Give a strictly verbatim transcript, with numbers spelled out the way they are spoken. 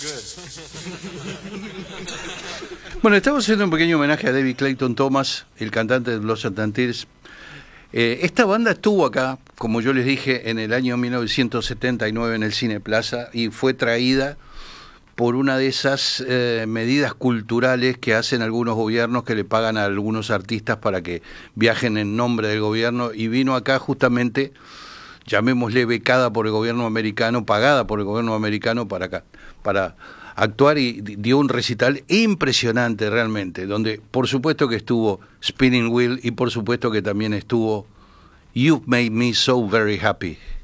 Bueno, estamos haciendo un pequeño homenaje a David Clayton Thomas, el cantante de Blood and Tears. Eh, esta banda estuvo acá, como yo les dije, en el año mil novecientos setenta y nueve en el Cine Plaza y fue traída por una de esas eh, medidas culturales que hacen algunos gobiernos que le pagan a algunos artistas para que viajen en nombre del gobierno, y vino acá justamente, llamémosle becada por el gobierno americano, pagada por el gobierno americano para acá, para actuar, y dio un recital impresionante realmente, donde por supuesto que estuvo Spinning Wheel y por supuesto que también estuvo You've Made Me So Very Happy.